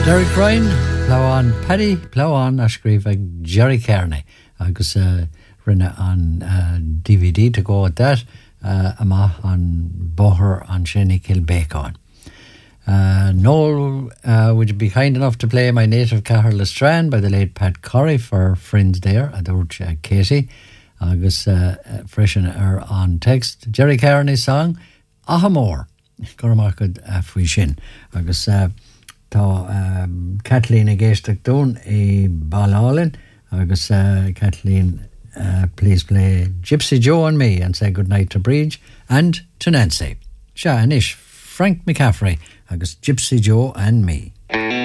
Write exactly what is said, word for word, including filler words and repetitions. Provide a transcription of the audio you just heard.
Derek Ryan, Pláán Paddy, Pláán a scríb ag Jerry Kearney agus uh, rinne an uh, D V D to go with that uh, ama an boher an Shinny Kilbacon. Uh, Noel, uh, would you be kind enough to play My Native Cahir Lestrand by the late Pat Corrie for friends there, adort uh, Katie, agus uh, uh, freshen her on text. Jerry Kearney's song, Ahamore, Gormakad Afwishin, agus uh, tá um, Kathleen a géisteach dún I Ballalin, agus uh, Kathleen, uh, please play Gypsy Joe and me and say good night to Bridge and to Nancy. Sha anish, Frank McCaffrey, agus Gypsy Joe and me.